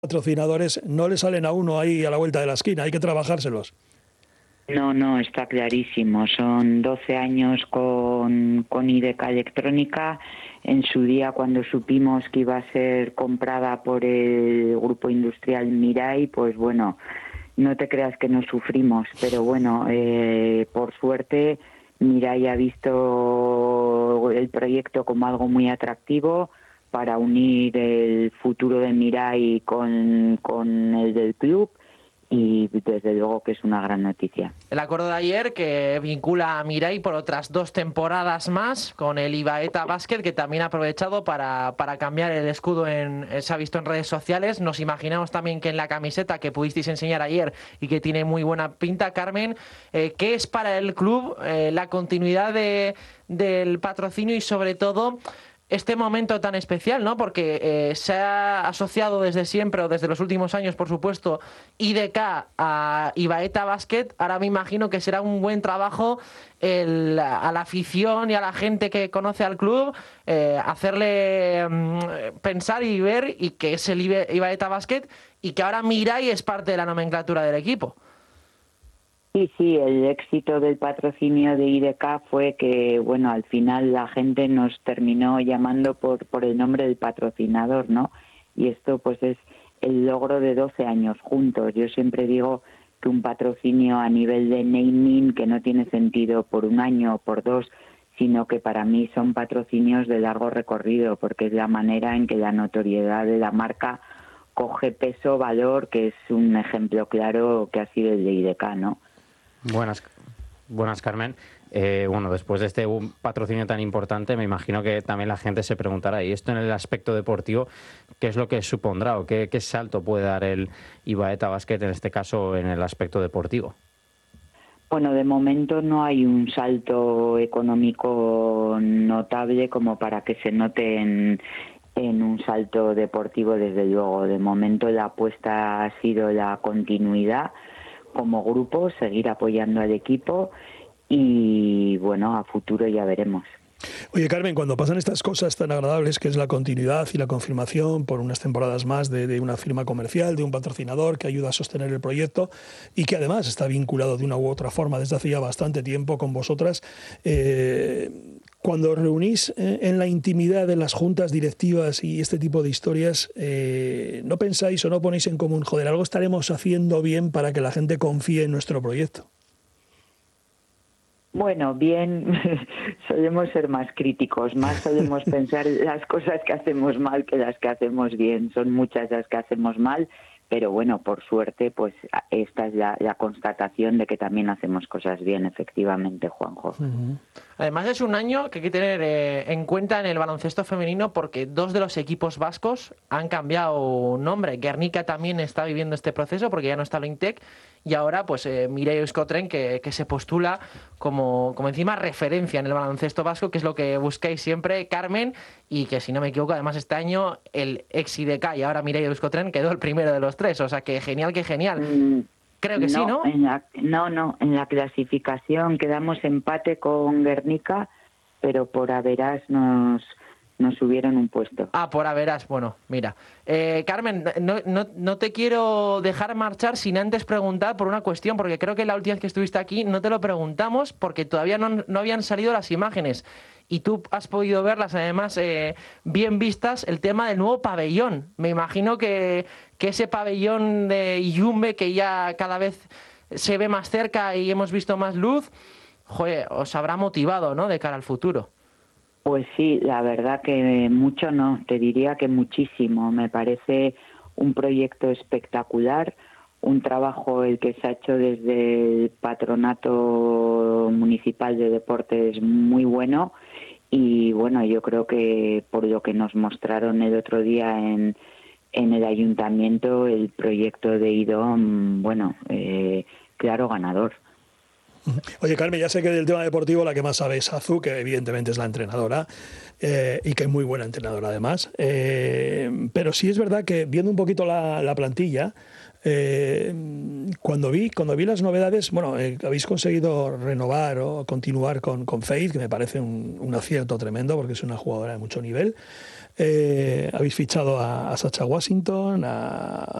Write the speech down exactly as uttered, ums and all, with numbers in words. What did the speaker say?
patrocinadores no le salen a uno ahí a la vuelta de la esquina, hay que trabajárselos. No, no, está clarísimo. Son doce años con, con I D K Electrónica. En su día, cuando supimos que iba a ser comprada por el grupo industrial Mirai, pues bueno, no te creas que no sufrimos, pero bueno, eh, por suerte Mirai ha visto el proyecto como algo muy atractivo para unir el futuro de Mirai con, con el del club, y desde luego que es una gran noticia. El acuerdo de ayer que vincula a Mirai por otras dos temporadas más con el Ibaeta Basket, que también ha aprovechado para, para cambiar el escudo, en, se ha visto en redes sociales. Nos imaginamos también que en la camiseta que pudisteis enseñar ayer y que tiene muy buena pinta, Carmen, eh, ¿qué es para el club eh, la continuidad de, del patrocinio y sobre todo este momento tan especial, ¿no? Porque eh, se ha asociado desde siempre, o desde los últimos años, por supuesto, I D K a Ibaeta Basket? Ahora me imagino que será un buen trabajo el, a la afición y a la gente que conoce al club, eh, hacerle um, pensar y ver y que es el Ibaeta Basket y que ahora Mirai es parte de la nomenclatura del equipo. Sí, sí, el éxito del patrocinio de I D K fue que, bueno, al final la gente nos terminó llamando por, por el nombre del patrocinador, ¿no? Y esto pues es el logro de doce años juntos. Yo siempre digo que un patrocinio a nivel de naming, que no tiene sentido por un año o por dos, sino que para mí son patrocinios de largo recorrido, porque es la manera en que la notoriedad de la marca coge peso, valor, que es un ejemplo claro que ha sido el de I D K, ¿no? Buenas, buenas Carmen. Eh, bueno, después de este patrocinio tan importante, me imagino que también la gente se preguntará, y esto en el aspecto deportivo, ¿qué es lo que supondrá o qué, qué salto puede dar el Ibaeta Basket, en este caso, en el aspecto deportivo? Bueno, de momento no hay un salto económico notable como para que se note en, en un salto deportivo, desde luego. De momento la apuesta ha sido la continuidad como grupo, seguir apoyando al equipo y bueno, a futuro ya veremos. Oye, Carmen, cuando pasan estas cosas tan agradables, que es la continuidad y la confirmación por unas temporadas más de, de una firma comercial, de un patrocinador que ayuda a sostener el proyecto y que además está vinculado de una u otra forma desde hace ya bastante tiempo con vosotras, eh, cuando os reunís en la intimidad de las juntas directivas y este tipo de historias, eh, ¿no pensáis o no ponéis en común, joder, algo estaremos haciendo bien para que la gente confíe en nuestro proyecto? Bueno, bien, solemos ser más críticos, más solemos pensar las cosas que hacemos mal que las que hacemos bien. Son muchas las que hacemos mal, pero bueno, por suerte, pues esta es la, la constatación de que también hacemos cosas bien, efectivamente, Juanjo. Uh-huh. Además es un año que hay que tener eh, en cuenta en el baloncesto femenino, porque dos de los equipos vascos han cambiado nombre. Guernica también está viviendo este proceso porque ya no está Lointec, y ahora pues eh, Mirai Euskotren, que, que se postula como, como encima referencia en el baloncesto vasco, que es lo que buscáis siempre, Carmen, y que si no me equivoco, además este año el ex I D K y ahora Mirai Euskotren quedó el primero de los tres, o sea que genial, que genial. Mm. Creo que no, sí, ¿no? En la, no, no, en la clasificación quedamos empate con Guernica, pero por averas nos, nos subieron un puesto. Ah, por averas, bueno, mira. Eh, Carmen, no, no, no te quiero dejar marchar sin antes preguntar por una cuestión, porque creo que la última vez que estuviste aquí no te lo preguntamos porque todavía no, no habían salido las imágenes. Y tú has podido verlas, además, eh, bien vistas, el tema del nuevo pabellón. Me imagino que, que ese pabellón de Yumbe, que ya cada vez se ve más cerca y hemos visto más luz, joder, os habrá motivado, ¿no?, de cara al futuro. Pues sí, la verdad que mucho no, te diría que muchísimo. Me parece un proyecto espectacular, un trabajo el que se ha hecho desde el Patronato Municipal de Deportes muy bueno. Y bueno, yo creo que por lo que nos mostraron el otro día en, en el ayuntamiento, el proyecto de I D O M, bueno, eh, claro ganador. Oye, Carmen, ya sé que del tema deportivo la que más sabe es Azu, que evidentemente es la entrenadora, eh, y que es muy buena entrenadora además. Eh, pero sí es verdad que viendo un poquito la, la plantilla, eh, cuando vi cuando vi las novedades, bueno, eh, habéis conseguido renovar o continuar con, con Faith, que me parece un, un acierto tremendo porque es una jugadora de mucho nivel. Eh, habéis fichado a, a Sacha Washington, a